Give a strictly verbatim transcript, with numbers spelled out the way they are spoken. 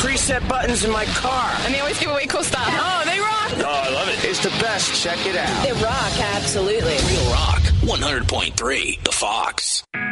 preset buttons in my car. And they always give away cool stuff. Oh, they rock. Oh, I love it. It's the best. Check it out. They rock, absolutely. Real Rock, one hundred point three, The Fox.